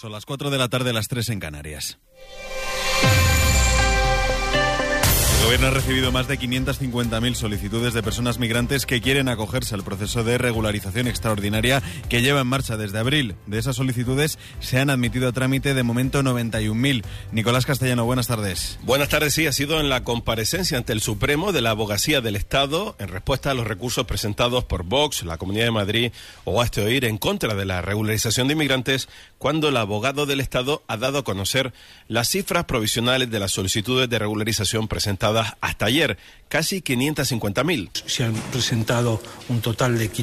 Son las 4 de la tarde, las 3 en Canarias. El Gobierno ha recibido más de 550.000 solicitudes de personas migrantes que quieren acogerse al proceso de regularización extraordinaria que lleva en marcha desde abril. De esas solicitudes se han admitido a trámite de momento 91.000. Nicolás Castellano, buenas tardes. Buenas tardes, sí, ha sido en la comparecencia ante el Supremo de la Abogacía del Estado en respuesta a los recursos presentados por Vox, la Comunidad de Madrid o Hazte Oír en contra de la regularización de inmigrantes, cuando el abogado del Estado ha dado a conocer las cifras provisionales de las solicitudes de regularización presentadas hasta ayer, casi 550.000. Se han presentado un total de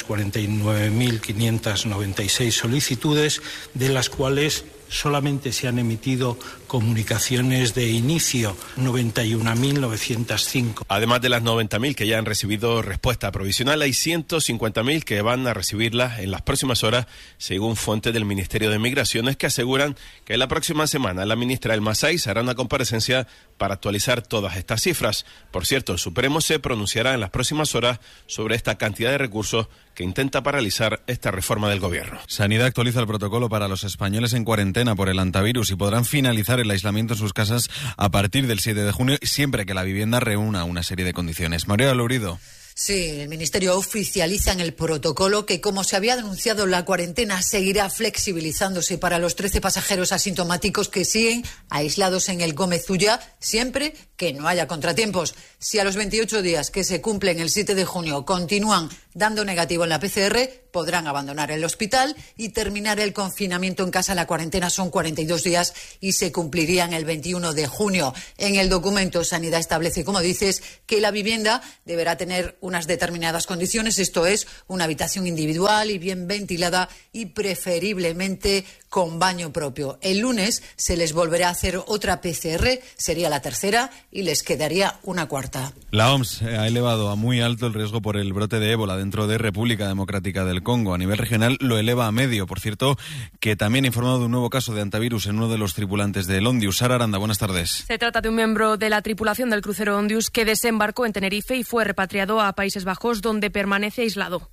549.596 solicitudes, de las cuales solamente se han emitido comunicaciones de inicio, 91.905. Además de las 90.000 que ya han recibido respuesta provisional, hay 150.000 que van a recibirla en las próximas horas, según fuentes del Ministerio de Migraciones, que aseguran que la próxima semana la ministra Elma Saiz hará una comparecencia para actualizar todas estas cifras. Por cierto, el Supremo se pronunciará en las próximas horas sobre esta cantidad de recursos que intenta paralizar esta reforma del Gobierno. Sanidad actualiza el protocolo para los españoles en cuarentena por el hantavirus y podrán finalizar el aislamiento en sus casas a partir del 7 de junio, siempre que la vivienda reúna una serie de condiciones. María Lourido. Sí, el Ministerio oficializa en el protocolo que, como se había denunciado, la cuarentena seguirá flexibilizándose para los 13 pasajeros asintomáticos que siguen aislados en el Gómez Ulla, siempre que no haya contratiempos. Si a los 28 días que se cumplen el 7 de junio continúan dando negativo en la PCR, podrán abandonar el hospital y terminar el confinamiento en casa. La cuarentena son 42 días y se cumplirían el 21 de junio. En el documento, Sanidad establece, como dices, que la vivienda deberá tener unas determinadas condiciones, esto es, una habitación individual y bien ventilada y preferiblemente con baño propio. El lunes se les volverá a hacer otra PCR, sería la tercera, y les quedaría una cuarta. La OMS ha elevado a muy alto el riesgo por el brote de ébola dentro de República Democrática del Congo. A nivel regional lo eleva a medio. Por cierto, que también ha informado de un nuevo caso de hantavirus en uno de los tripulantes del Ondius. Sara Aranda, buenas tardes. Se trata de un miembro de la tripulación del crucero Ondius que desembarcó en Tenerife y fue repatriado a Países Bajos, donde permanece aislado.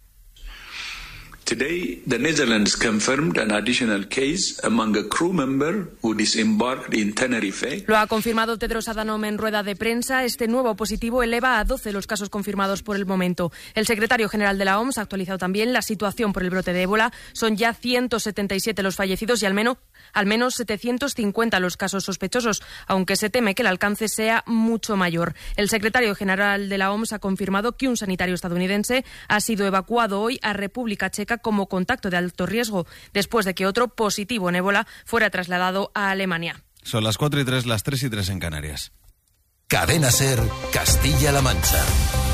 Today, the Netherlands confirmed an additional case among a crew member who disembarked in Tenerife. Lo ha confirmado Tedros Adhanom en rueda de prensa. Este nuevo positivo eleva a 12 los casos confirmados por el momento. El secretario general de la OMS ha actualizado también la situación por el brote de ébola. Son ya 177 los fallecidos y al menos 750 los casos sospechosos, aunque se teme que el alcance sea mucho mayor. El secretario general de la OMS ha confirmado que un sanitario estadounidense ha sido evacuado hoy a República Checa como contacto de alto riesgo, después de que otro positivo en ébola fuera trasladado a Alemania. Son las 4:03, las 3:03 en Canarias. Cadena SER, Castilla-La Mancha.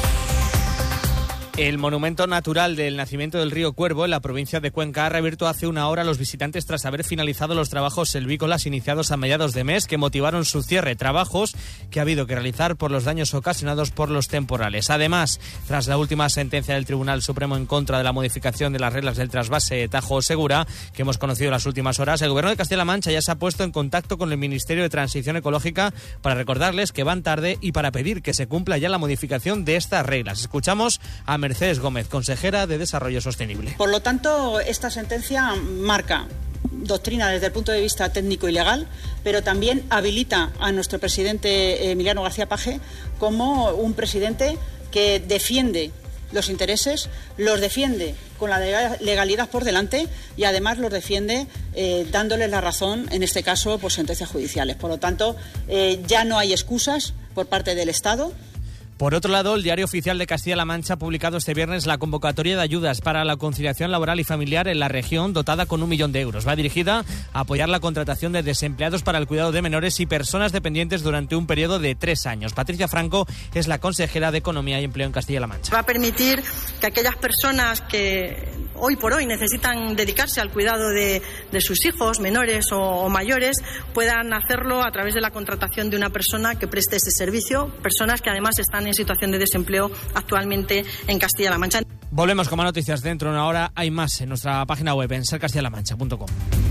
El monumento natural del nacimiento del río Cuervo en la provincia de Cuenca ha reabierto hace una hora a los visitantes tras haber finalizado los trabajos silvícolas iniciados a mediados de mes que motivaron su cierre, trabajos que ha habido que realizar por los daños ocasionados por los temporales. Además, tras la última sentencia del Tribunal Supremo en contra de la modificación de las reglas del trasvase Tajo-Segura, que hemos conocido en las últimas horas, el Gobierno de Castilla-La Mancha ya se ha puesto en contacto con el Ministerio de Transición Ecológica para recordarles que van tarde y para pedir que se cumpla ya la modificación de estas reglas. Escuchamos a Mercedes Gómez, consejera de Desarrollo Sostenible. Por lo tanto, esta sentencia marca doctrina desde el punto de vista técnico y legal, pero también habilita a nuestro presidente Emiliano García Paje como un presidente que defiende los intereses, los defiende con la legalidad por delante y además los defiende dándoles la razón, en este caso, por sentencias judiciales. Por lo tanto, ya no hay excusas por parte del Estado. Por otro lado, el Diario Oficial de Castilla-La Mancha ha publicado este viernes la convocatoria de ayudas para la conciliación laboral y familiar en la región, dotada con 1 millón de euros. Va dirigida a apoyar la contratación de desempleados para el cuidado de menores y personas dependientes durante un periodo de 3 años. Patricia Franco es la consejera de Economía y Empleo en Castilla-La Mancha. Va a permitir que aquellas personas que hoy por hoy necesitan dedicarse al cuidado de sus hijos, menores o mayores, puedan hacerlo a través de la contratación de una persona que preste ese servicio, personas que además están en situación de desempleo actualmente en Castilla-La Mancha. Volvemos con más noticias dentro de una hora. Hay más en nuestra página web en sercastillalamancha.com.